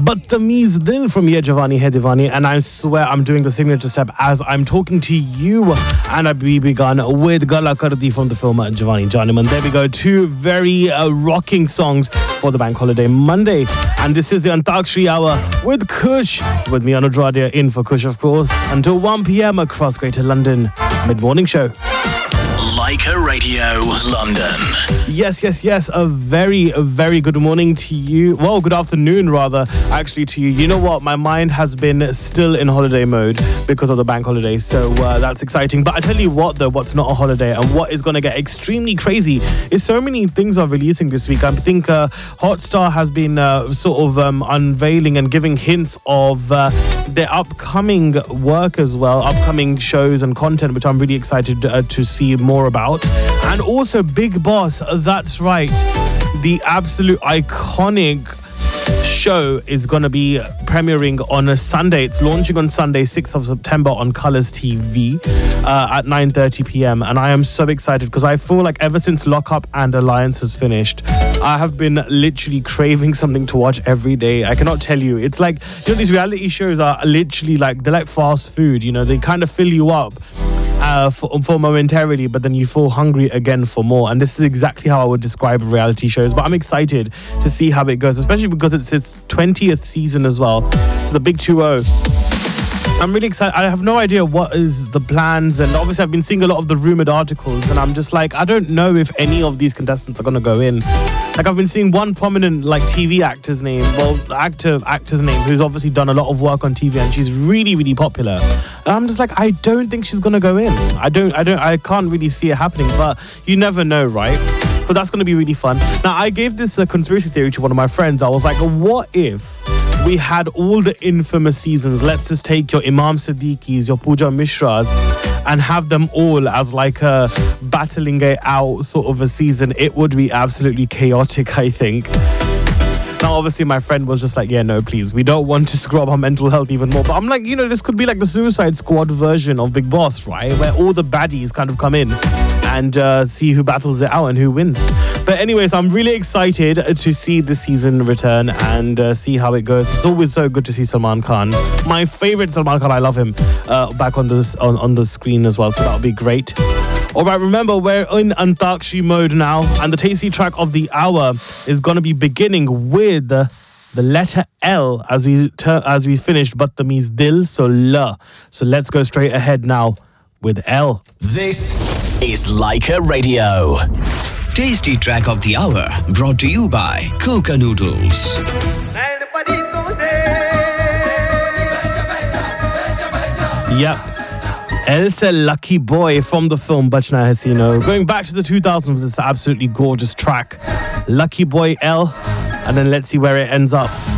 Badtameez Dil from Ye Jawani Hai Diwani, and I swear I'm doing the signature step as I'm talking to you. And we begun with Gala Kardi from the film Jawani Janiman. There we go, two very rocking songs for the bank holiday Monday. And this is the Antakshari Hour with Kush, with me Anuj Radia in for Kush, of course, until 1 p.m. across Greater London. Mid-morning show. Leica Radio London. Yes. A very good morning to you. Well, good afternoon, rather, actually, to you. You know what? My mind has been still in holiday mode because of the bank holiday. So that's exciting. But I tell you what, though, what's not a holiday and what is going to get extremely crazy is so many things are releasing this week. I think Hotstar has been unveiling and giving hints of their upcoming work as well, upcoming shows and content, which I'm really excited to see more about. And also Bigg Boss, that's right, the absolute iconic show is going to be premiering on a Sunday. It's launching on Sunday, 6th of September on Colours TV at 9:30 p.m. And I am so excited because I feel like ever since Lock Up and Alliance has finished, I have been literally craving something to watch every day. I cannot tell you. It's like, you know, these reality shows are literally like, they're like fast food, you know, they kind of fill you up for momentarily, but then you feel hungry again for more. And this is exactly how I would describe reality shows. But I'm excited to see how it goes, especially because it's its 20th season as well. So the big 2-0. I'm really excited. I have no idea what is the plans, and obviously I've been seeing a lot of the rumoured articles, and I'm just like, I don't know if any of these contestants are going to go in. Like, I've been seeing one prominent TV actor's name, actor's name, who's obviously done a lot of work on TV, and she's really popular. And I'm just like, I don't think she's going to go in. I can't really see it happening, but you never know, right? But that's going to be really fun. Now, I gave this conspiracy theory to one of my friends. I was like, what if we had all the infamous seasons? Let's just take your Imam Siddiquis, your Pooja Mishras, and have them all as like a battling it out sort of a season. It would be absolutely chaotic, I think. Now, obviously, my friend was just like, yeah, no, please, we don't want to screw up our mental health even more. But I'm like, you know, this could be like the Suicide Squad version of Bigg Boss, right? Where all the baddies kind of come in and see who battles it out and who wins. But anyways, I'm really excited to see the season return and see how it goes. It's always so good to see Salman Khan. My favorite Salman Khan, I love him, back on the screen as well. So that'll be great. All right, remember, we're in Antakshari mode now, and the tasty track of the hour is going to be beginning with the letter L as we finished Badtameez Dil, so L. So let's go straight ahead now with L. This is Leica Radio. Tasty track of the hour brought to you by Coca Noodles. Yep. El Se Lucky Boy from the film Bachna Hai Hasino. Going back to the 2000s with this absolutely gorgeous track. Lucky Boy L. And then let's see where it ends up.